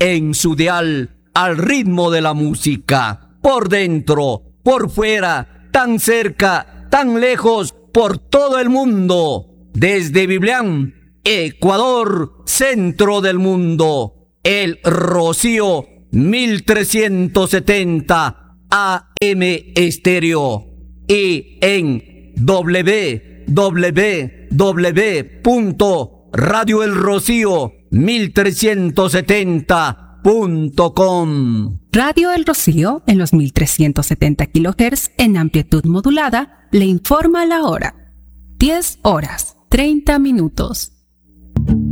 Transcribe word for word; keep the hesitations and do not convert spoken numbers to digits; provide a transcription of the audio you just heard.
en su dial al ritmo de la música. Por dentro, por fuera, tan cerca, tan lejos, por todo el mundo. Desde Biblián, Ecuador, centro del mundo. El Rocío mil trescientos setenta A M Estéreo. Y en doble u doble u doble u punto radio el rocío mil trescientos setenta punto com. Radio El Rocío, en los mil trescientos setenta kilohertz en amplitud modulada, le informa la hora. diez horas, treinta minutos.